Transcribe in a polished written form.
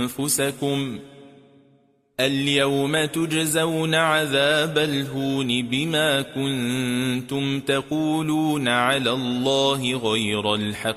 أنفسكم اليوم تجزون عذاب الهون بما كنتم تقولون على الله غير الحق